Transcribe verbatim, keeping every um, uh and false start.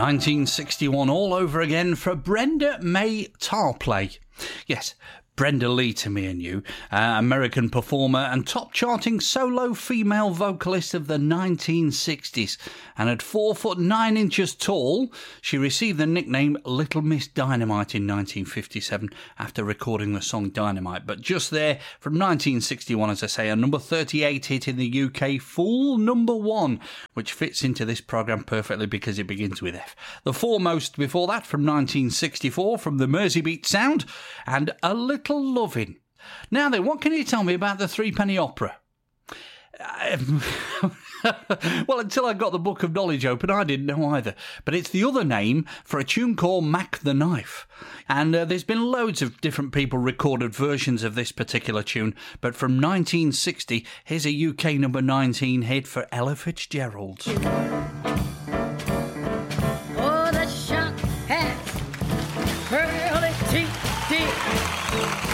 nineteen sixty-one all over again for Brenda Mae Tarplay. Yes, Brenda Lee to me and you, uh, American performer and top-charting solo female vocalist of the nineteen sixties. And at four foot nine inches tall, she received the nickname Little Miss Dynamite in nineteen fifty-seven after recording the song Dynamite. But just there, from nineteen sixty-one, as I say, a number thirty-eight hit in the U K, full number one, which fits into this programme perfectly because it begins with F. The foremost before that, from nineteen sixty-four, from the Merseybeat Sound, and A Little Lovin'. Now then, what can you tell me about the Threepenny Opera? Um, well, until I got the Book of Knowledge open, I didn't know either. But it's the other name for a tune called Mac the Knife. And uh, there's been loads of different people recorded versions of this particular tune. But from nineteen sixty, here's a U K number nineteen hit for Ella Fitzgerald. Oh, the shot has early T D.